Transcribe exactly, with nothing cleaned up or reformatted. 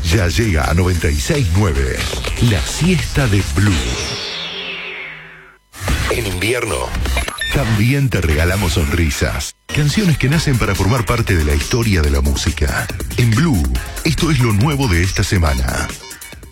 Ya llega a noventa y seis punto nueve. La siesta de Blue. En invierno, también te regalamos sonrisas. Canciones que nacen para formar parte de la historia de la música. En Blue, esto es lo nuevo de esta semana.